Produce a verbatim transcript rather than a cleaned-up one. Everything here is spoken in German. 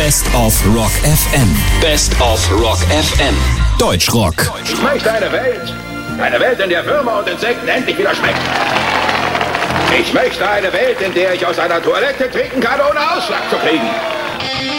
Best of Rock F M. Best of Rock F M. Deutschrock. Ich möchte eine Welt. Eine Welt, in der Würmer und Insekten endlich wieder schmecken. Ich möchte eine Welt, in der ich aus einer Toilette trinken kann, ohne Ausschlag zu kriegen.